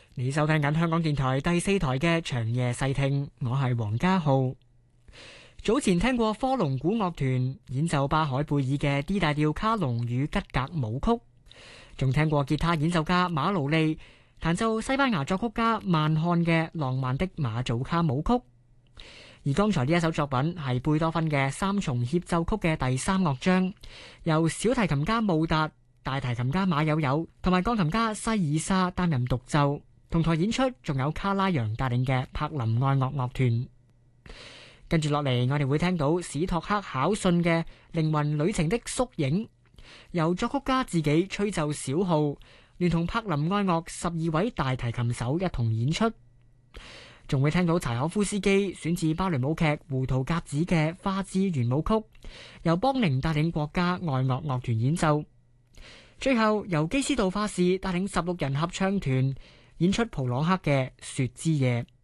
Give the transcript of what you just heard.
你收聽緊香港電台第四台嘅長夜細聽，我係黃家浩。早前聽過科隆古樂團演奏巴海貝爾嘅 D 大調卡農與吉格舞曲，仲聽過吉他演奏家馬勞利彈奏西班牙作曲家曼漢嘅浪漫的馬祖卡舞曲。而剛才呢一首作品係貝多芬嘅三重協奏曲嘅第三樂章，由小提琴家穆達、大提琴家馬友友同埋鋼琴家西爾莎擔任獨奏，同台演出仲有卡拉揚帶領嘅柏林愛樂樂團。跟住落嚟，我哋會聽到史托克考遜嘅靈魂旅程的縮影，由作曲家自己吹奏小號，聯同柏林愛樂12位大提琴手一同演出。仲會聽到柴可夫斯基選自芭蕾舞劇《胡桃夾子》嘅花之圓舞曲，由邦寧帶領國家愛樂樂團演奏。最後由基斯杜化士帶領16人合唱團演出普朗克嘅《雪之夜》。